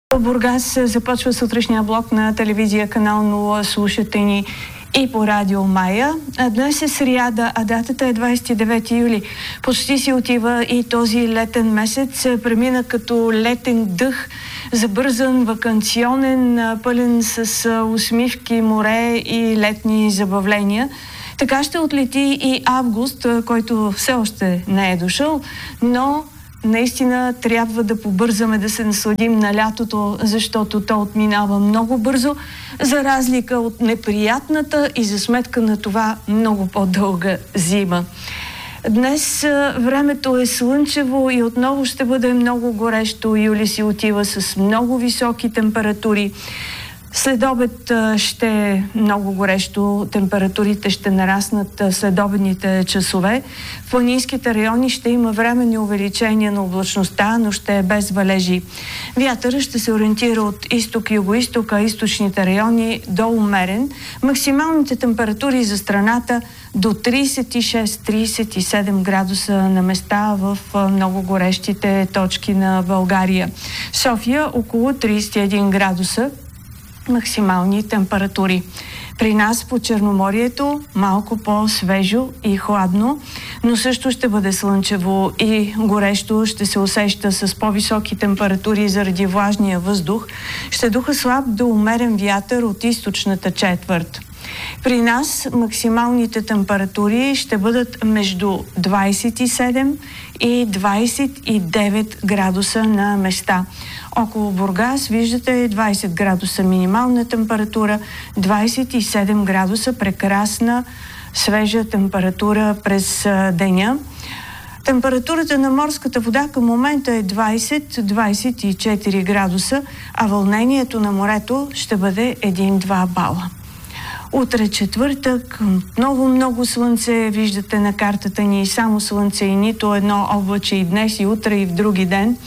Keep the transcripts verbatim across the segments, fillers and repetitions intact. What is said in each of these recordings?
В Бургас започва сутрешния блок на телевизия канал нула. Слушате ни и по радио Мая. Днес е сряда, а датата е двадесет и девети юли. Почти си отива и този летен месец. Премина като летен дъх, забързан, ваканционен, пълен с усмивки, море и летни забавления. Така ще отлети и август, който все още не е дошъл, но наистина трябва да побързаме да се насладим на лятото, защото то отминава много бързо, за разлика от неприятната и за сметка на това много по-дълга зима. Днес времето е слънчево и отново ще бъде много горещо. Юли си отива с много високи температури. След обед ще е много горещо, температурите ще нараснат след обедните часове. В планинските райони ще има временни увеличения на облачността, но ще е без валежи. Вятърът ще се ориентира от изток-югоизток, а източните райони до умерен. Максималните температури за страната до тридесет и шест до тридесет и седем градуса на места в много горещите точки на България. София около тридесет и един градуса. Максимални температури. При нас по Черноморието малко по-свежо и хладно, но също ще бъде слънчево и горещо, ще се усеща с по-високи температури заради влажния въздух. Ще духа слаб до умерен вятър от източната четвърт. При нас максималните температури ще бъдат между двадесет и седем и двадесет и девет градуса на места. Около Бургас виждате двадесет градуса минимална температура, двадесет и седем градуса прекрасна свежа температура през деня. Температурата на морската вода към момента е двадесет до двадесет и четири градуса, а вълнението на морето ще бъде един-два бала. Утре четвъртък, много много слънце, виждате на картата ни само слънце и нито едно облаче и днес, и утре, и в други ден.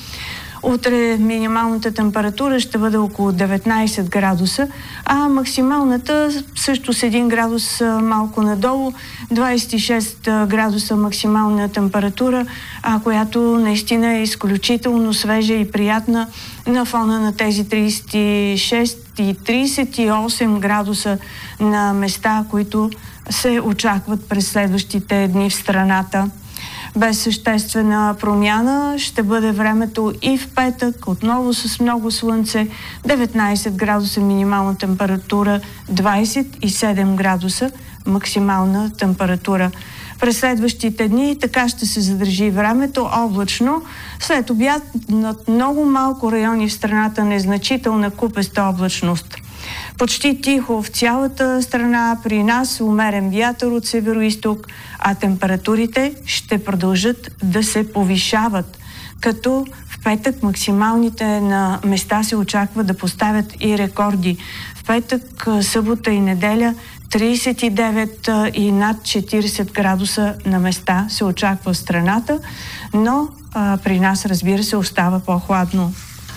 Утре минималната температура ще бъде около деветнадесет градуса, а максималната също с един градус малко надолу, двадесет и шест градуса максимална температура, а която наистина е изключително свежа и приятна на фона на тези тридесет и шест и тридесет и осем градуса на места, които се очакват през следващите дни в страната. Без съществена промяна ще бъде времето и в петък, отново с много слънце, деветнадесет градуса минимална температура, двадесет и седем градуса максимална температура. През следващите дни така ще се задържи времето облачно. След обяд над много малко райони в страната незначителна купеста облачност. Почти тихо в цялата страна, при нас умерен вятър от северо-изток, а температурите ще продължат да се повишават, като в петък максималните на места се очаква да поставят и рекорди. В петък, събота и неделя тридесет и девет и над четиридесет градуса на места се очаква в страната, но а, при нас, разбира се, остава по-хладно.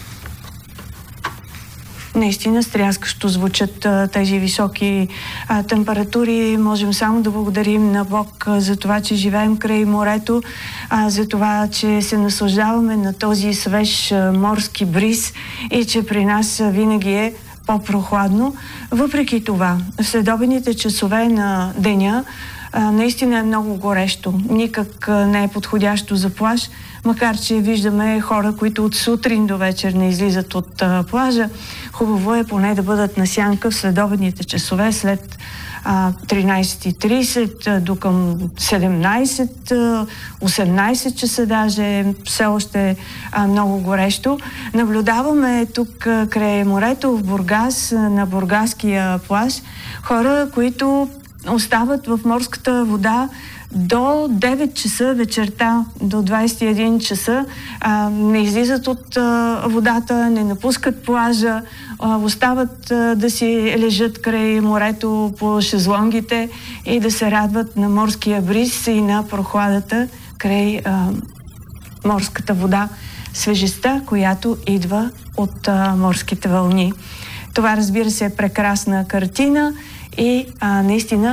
Наистина стряскащо звучат а, тези високи а, температури. Можем само да благодарим на Бог а, за това, че живеем край морето, а, за това, че се наслаждаваме на този свеж а, морски бриз и че при нас а, винаги е по-прохладно. Въпреки това, в следобедните часове на деня а, наистина е много горещо. Никак а, не е подходящо за плаж, макар че виждаме хора, които от сутрин до вечер не излизат от а, плажа. Хубаво е поне да бъдат на сянка в следобедните часове след а, тринадесет и тридесет а, до към седемнадесет, а, осемнадесет часа даже, все още а, много горещо. Наблюдаваме тук а, край морето в Бургас, а, на бургаския плаж, хора, които остават в морската вода до девет часа вечерта, до двадесет и един часа, а, не излизат от а, водата, не напускат плажа, а, остават а, да си лежат край морето по шезлонгите и да се радват на морския бриз и на прохладата край а, морската вода, свежестта, която идва от а, морските вълни. Това, разбира се, е прекрасна картина и а, наистина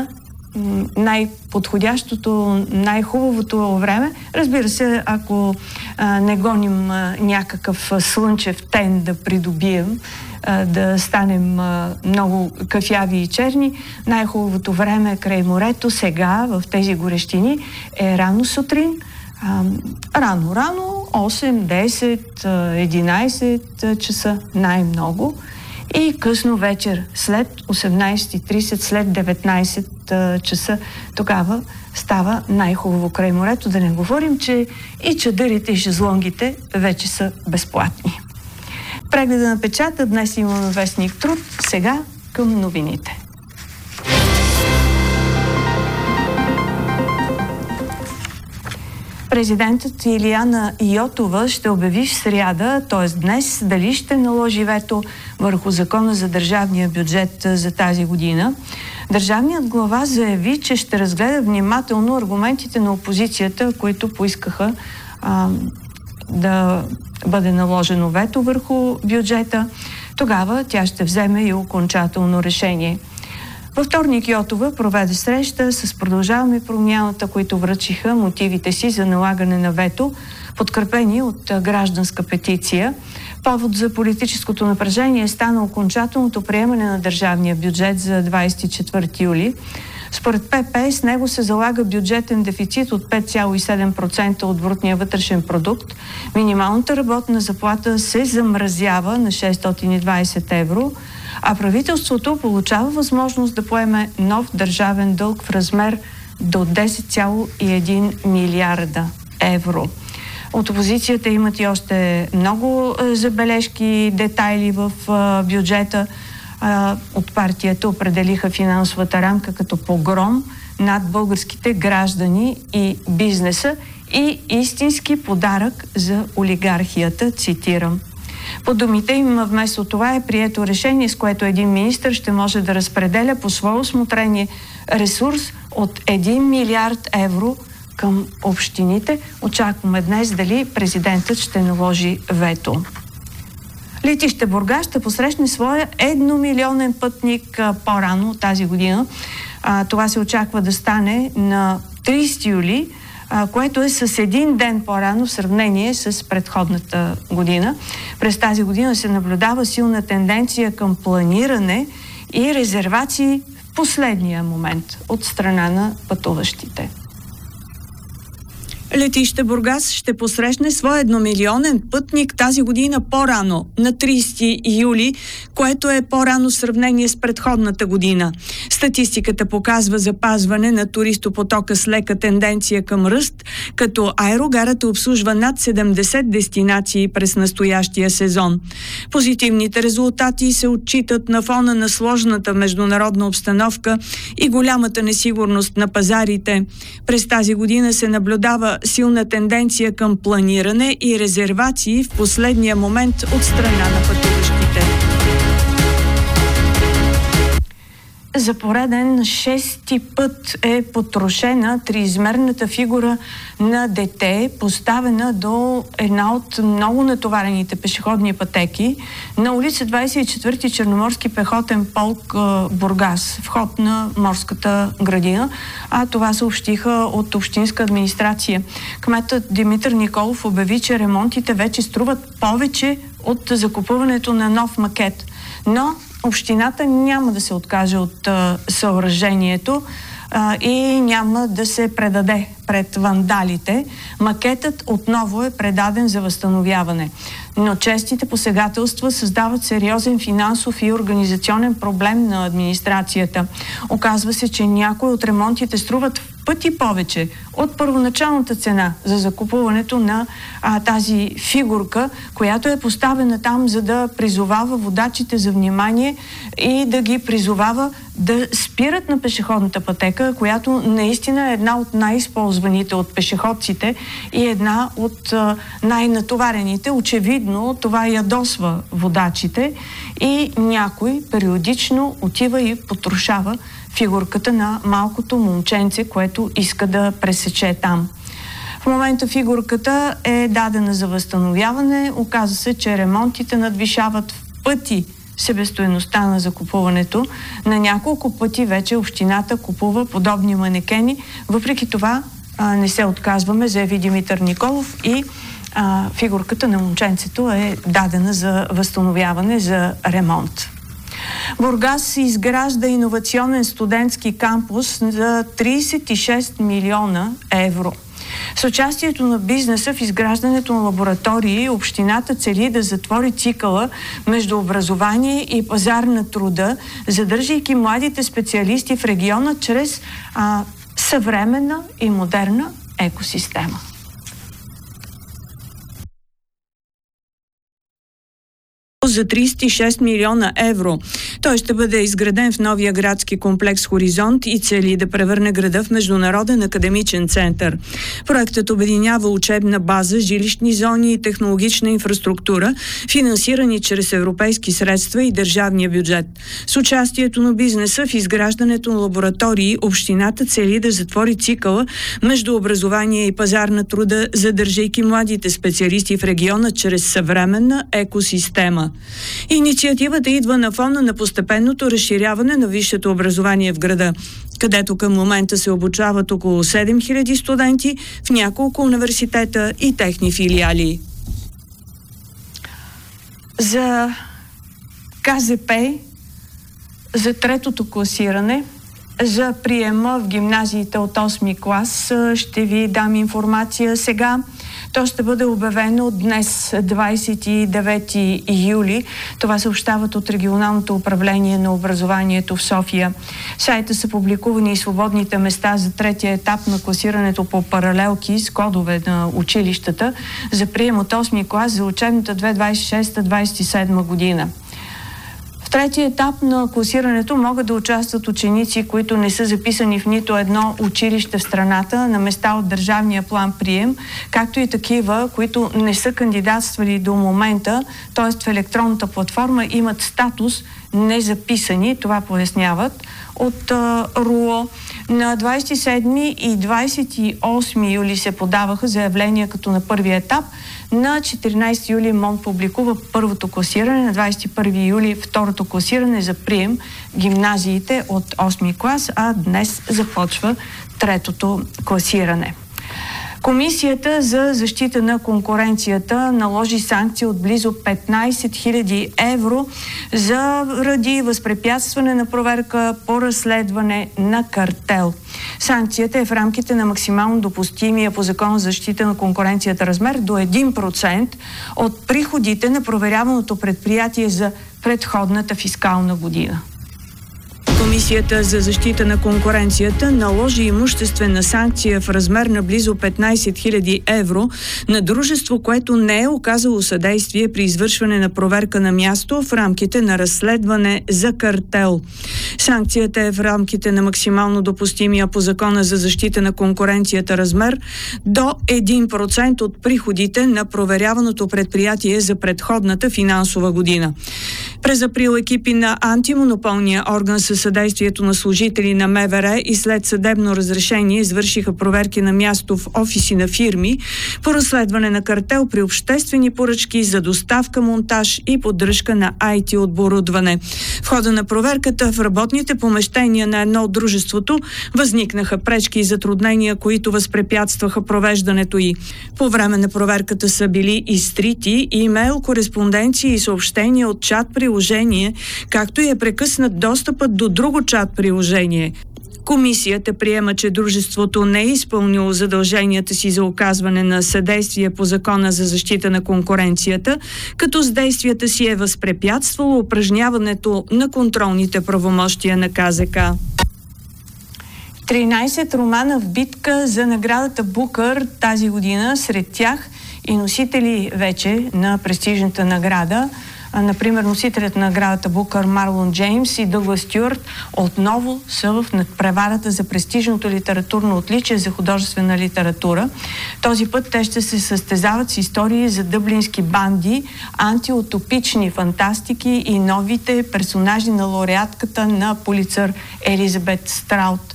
най-подходящото, най-хубавото време. Разбира се, ако а, не гоним а, някакъв слънчев тен да придобием, а, да станем а, много кафяви и черни, най-хубавото време край морето сега, в тези горещини, е рано сутрин, рано-рано, осем, десет, единайсет часа най-много, и късно вечер, след осемнайсет и трийсет, след деветнайсет часа, тогава става най-хубаво край морето. Да не говорим, че и чадърите, и шезлонгите вече са безплатни. Прегледа на печата днес имаме вестник Труд. Сега към новините. Президентът Илияна Йотова ще обяви в сряда, т.е. днес, дали ще наложи вето върху закона за държавния бюджет за тази година. Държавният глава заяви, че ще разгледа внимателно аргументите на опозицията, които поискаха а, да бъде наложено вето върху бюджета. Тогава тя ще вземе и окончателно решение. Във вторник Йотова проведе среща с Продължаваме промяната, които връчиха мотивите си за налагане на вето, подкрепени от гражданска петиция. Повод за политическото напрежение стана окончателното приемане на държавния бюджет за двайсет и четвърти юли. Според ПП с него се залага бюджетен дефицит от пет цяло и седем процента от брутния вътрешен продукт. Минималната работна заплата се замразява на шестстотин и двайсет евро, а правителството получава възможност да поеме нов държавен дълг в размер до десет цяло и един милиарда евро. От опозицията имат и още много забележки, детайли в бюджета. От партията определиха финансовата рамка като погром над българските граждани и бизнеса и истински подарък за олигархията, цитирам. По думите им, вместо това е прието решение, с което един министър ще може да разпределя по свое усмотрение ресурс от един милиард евро към общините. Очакваме днес дали президентът ще наложи вето. Летище Бургас ще посрещне своя едномилионен пътник а, по-рано тази година. А, това се очаква да стане на трийсети юли, а, което е с един ден по-рано в сравнение с предходната година. През тази година се наблюдава силна тенденция към планиране и резервации в последния момент от страна на пътуващите. Летище Бургас ще посрещне своя едномилионен пътник тази година по-рано, на трийсети юли, което е по-рано в сравнение с предходната година. Статистиката показва запазване на туристопотока с лека тенденция към ръст, като аерогарата обслужва над седемдесет дестинации през настоящия сезон. Позитивните резултати се отчитат на фона на сложната международна обстановка и голямата несигурност на пазарите. През тази година се наблюдава силна тенденция към планиране и резервации в последния момент от страна на пътуващите. За пореден шести път е потрошена триизмерната фигура на дете, поставена до една от много натоварените пешеходни пътеки на улица двайсет и четвърти Черноморски пехотен полк Бургас, вход на морската градина, а това съобщиха от общинска администрация. Кметът Димитър Николов обяви, че ремонтите вече струват повече от закупуването на нов макет. Но общината няма да се откаже от а, съоръжението а, и няма да се предаде пред вандалите. Макетът отново е предаден за възстановяване. Но честите посегателства създават сериозен финансов и организационен проблем на администрацията. Оказва се, че някои от ремонтите струват в пъти повече от първоначалната цена за закупуването на а, тази фигурка, която е поставена там, за да призовава водачите за внимание и да ги призовава да спират на пешеходната пътека, която наистина е една от най-използваните от пешеходците и една от а, най-натоварените. Очевидно това ядосва водачите и някой периодично отива и потрошава фигурката на малкото момченце, което иска да пресече там. В момента фигурката е дадена за възстановяване. Оказва се, че ремонтите надвишават в пъти себестойността на закупуването. На няколко пъти вече общината купува подобни манекени. Въпреки това а, не се отказваме, заяви Димитър Николов, и а, фигурката на момченцето е дадена за възстановяване, за ремонт. Бургас изгражда иновационен студентски кампус за трийсет и шест милиона евро. С участието на бизнеса в изграждането на лаборатории, общината цели да затвори цикъла между образование и пазар на труда, задържайки младите специалисти в региона чрез а, съвременна и модерна екосистема. За трийсет и шест милиона евро. Той ще бъде изграден в новия градски комплекс Хоризонт и цели да превърне града в международен академичен център. Проектът обединява учебна база, жилищни зони и технологична инфраструктура, финансирани чрез европейски средства и държавния бюджет. С участието на бизнеса в изграждането на лаборатории, общината цели да затвори цикъла между образование и пазар на труда, задържайки младите специалисти в региона чрез съвременна екосистема. Инициативата идва на фона на постепенното разширяване на висшето образование в града, където към момента се обучават около седем хиляди студенти в няколко университета и техни филиали. За КЗП, за третото класиране, за приема в гимназиите от осми клас ще ви дам информация сега. То ще бъде обявено днес, двайсет и девети юли. Това съобщават от Регионалното управление на образованието в София. В сайта са публикувани и свободните места за третия етап на класирането по паралелки с кодове на училищата за прием от осми клас за учебната две хиляди двайсет и шеста двайсет и седма година. В третия етап на класирането могат да участват ученици, които не са записани в нито едно училище в страната на места от държавния план прием, както и такива, които не са кандидатствали до момента, т.е. в електронната платформа имат статус незаписани, това поясняват от а, РУО. На двайсет и седми и двайсет и осми юли се подаваха заявления като на първия етап. На четиринайсети юли МОН публикува първото класиране, на двайсет и първи юли второто класиране за прием гимназиите от осми клас, а днес започва третото класиране. Комисията за защита на конкуренцията наложи санкции от близо петнайсет хиляди евро заради възпрепятстване на проверка по разследване на картел. Санкцията е в рамките на максимално допустимия по Закон за защита на конкуренцията размер до един процент от приходите на проверяваното предприятие за предходната фискална година. Комисията за защита на конкуренцията наложи имуществена санкция в размер на близо петнайсет хиляди евро на дружество, което не е оказало съдействие при извършване на проверка на място в рамките на разследване за картел. Санкцията е в рамките на максимално допустимия по Закона за защита на конкуренцията размер до един процент от приходите на проверяваното предприятие за предходната финансова година. През април екипи на антимонополния орган със съдействието на служители на МВР и след съдебно разрешение извършиха проверки на място в офиси на фирми по разследване на картел при обществени поръчки за доставка, монтаж и поддръжка на ай ти оборудване. В хода на проверката в работните помещения на едно от дружеството възникнаха пречки и затруднения, които възпрепятстваха провеждането й. По време на проверката са били изтрити имейл, кореспонденции и съобщения от чат приложение, както и е прекъснат достъпът до друго чат приложение. Комисията приема, че дружеството не е изпълнило задълженията си за оказване на съдействие по Закона за защита на конкуренцията, като с действията си е възпрепятствало упражняването на контролните правомощия на ка зе ка. тринайсет романа в битка за наградата Букър тази година, сред тях и носители вече на престижната награда. Например, носителят на наградата Букър Марлон Джеймс и Дъглас Стюарт отново са в надпреварата за престижното литературно отличие за художествена литература. Този път те ще се състезават с истории за дъблински банди, антиутопични фантастики и новите персонажи на лауреатката на Пулицър Елизабет Страут.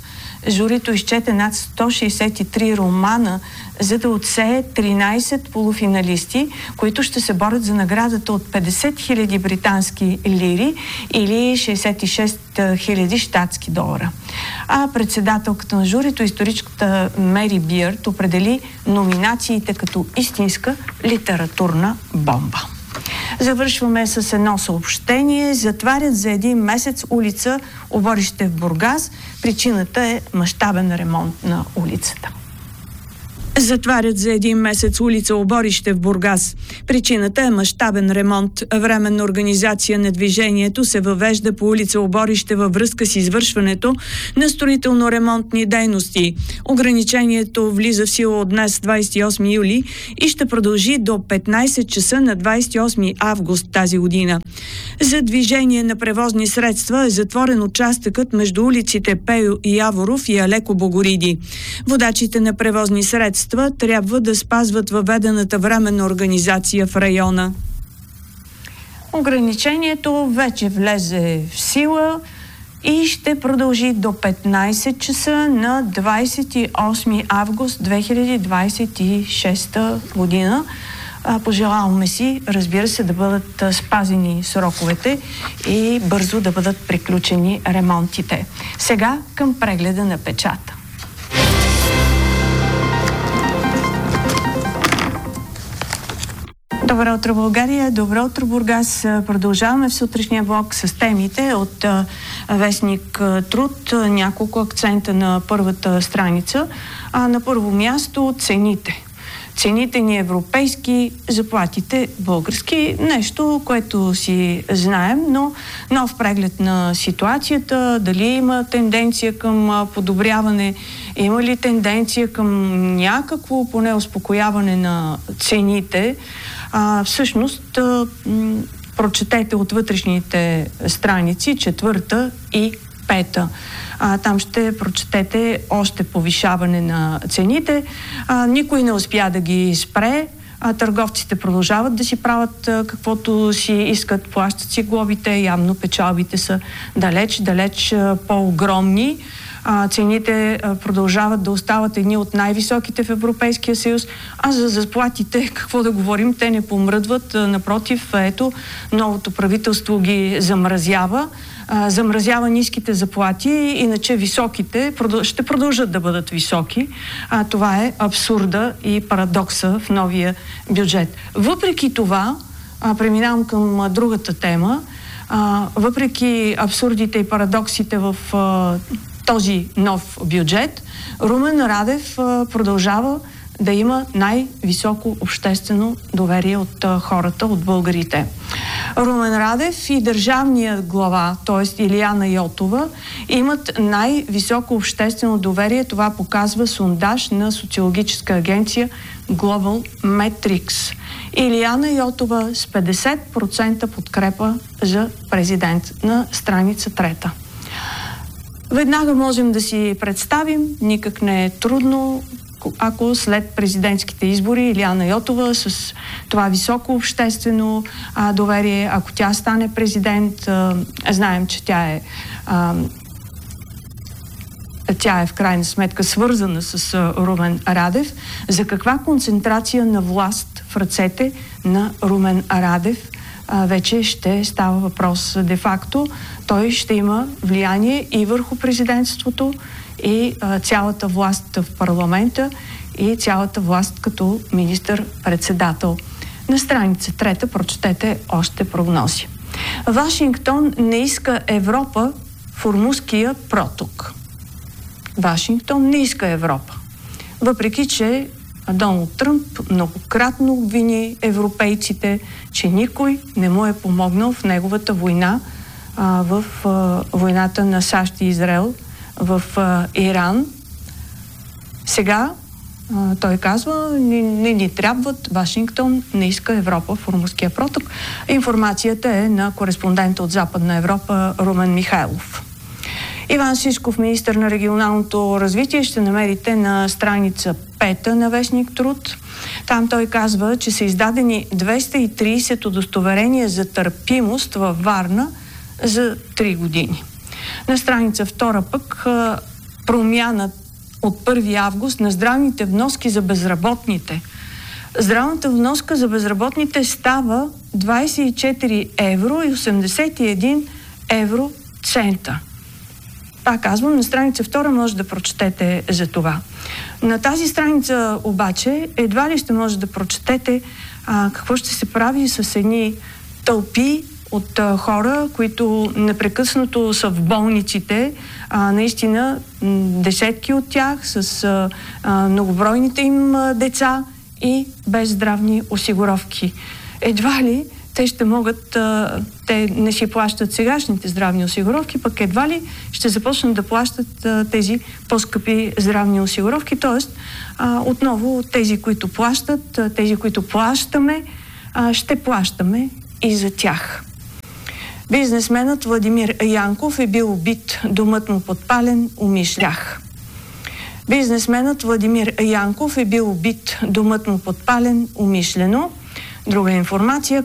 Журито изчете над сто шейсет и три романа, за да отсее тринайсет полуфиналисти, които ще се борят за наградата от петдесет хиляди британски лири или шейсет и шест хиляди щатски долара. А председателката на журито, историчката Мери Бирд, определи номинациите като истинска литературна бомба. Завършваме с едно съобщение. Затварят за един месец улица Оборище в Бургас. Причината е мащабен ремонт на улицата. Затварят за един месец улица Оборище в Бургас. Причината е мащабен ремонт. Временна организация на движението се въвежда по улица Оборище във връзка с извършването на строително-ремонтни дейности. Ограничението влиза в сила от днес, двайсет и осми юли, и ще продължи до петнайсет часа на двайсет и осми август тази година. За движение на превозни средства е затворен участъкът между улиците Пейо и Яворов и Алеко Богориди. Водачите на превозни средства трябва да спазват въведената временна организация в района. Ограничението вече влезе в сила и ще продължи до петнайсет часа на двайсет и осми август две хиляди двайсет и шеста година. Пожелаваме си, разбира се, да бъдат спазени сроковете и бързо да бъдат приключени ремонтите. Сега към прегледа на печата. Добро утро, България! Добро утро, Бургас! Продължаваме в сутрешния блок с темите от вестник Труд. Няколко акцента на първата страница. А на първо място цените. Цените ни европейски, заплатите български. Нещо, което си знаем, но нов преглед на ситуацията. Дали има тенденция към подобряване, има ли тенденция към някакво поне успокояване на цените. А, всъщност, а, м- прочетете от вътрешните страници четвърта и пета. А, там ще прочетете още повишаване на цените. А, никой не успя да ги спре. А, търговците продължават да си правят а, каквото си искат, плащат си глобите. Явно печалбите са далеч, далеч а, по-огромни. А, цените а, продължават да остават едни от най-високите в Европейския съюз, а за заплатите, какво да говорим, те не помръдват. А, напротив, ето, новото правителство ги замразява, а, замразява ниските заплати, иначе високите продъл... ще продължат да бъдат високи. А, това е абсурда и парадокса в новия бюджет. Въпреки това, а, преминавам към а, другата тема, а, въпреки абсурдите и парадоксите в а, този нов бюджет, Румен Радев а, продължава да има най-високо обществено доверие от а, хората, от българите. Румен Радев и държавният глава, т.е. Илияна Йотова, имат най-високо обществено доверие. Това показва сондаж на социологическа агенция Global Metrics. Илияна Йотова с петдесет процента подкрепа за президент на страница трета. Веднага можем да си представим, никак не е трудно, ако след президентските избори Илияна Йотова с това високо обществено а, доверие, ако тя стане президент, а, знаем, че тя е а, тя е в крайна сметка свързана с а, Румен Радев, за каква концентрация на власт в ръцете на Румен Радев а, вече ще става въпрос. Де-факто той ще има влияние и върху президентството, и а, цялата власт в парламента, и цялата власт като министър-председател. На страница трета прочетете още прогнози. Вашингтон не иска Европа в Ормузския проток. Вашингтон не иска Европа. Въпреки че Доналд Тръмп многократно обвини европейците, че никой не му е помогнал в неговата война, а, в а, войната на САЩ и Израел в а, Иран. Сега а, той казва, не, не ни трябват, Вашингтон не иска Европа в Ормузския проток. Информацията е на кореспондента от Западна Европа Румен Михайлов. Иван Шишков, министър на регионалното развитие, ще намерите на страница пета на вестник Труд. Там той казва, че са издадени двеста и трийсет удостоверения за търпимост във Варна за три години. На страница втора пък промяна от първи август на здравните вноски за безработните. Здравната вноска за безработните става двадесет и четири евро и осемдесет и един евро цента. Пак казвам, на страница втора може да прочетете за това. На тази страница обаче едва ли ще може да прочетете а, какво ще се прави с едни тълпи от а, хора, които непрекъснато са в болниците, а, наистина десетки от тях с а, а, многобройните им а, деца и без здравни осигуровки. Едва ли те ще могат, а, те не си плащат сегашните здравни осигуровки, пък едва ли ще започнат да плащат а, тези по-скъпи здравни осигуровки, т.е. отново тези, които плащат, а, тези, които плащаме, а, ще плащаме и за тях. Бизнесменът Владимир Янков е бил убит, домът му подпален, умишлях. Бизнесменът Владимир Янков е бил убит, домът му подпален умишлено. Друга информация.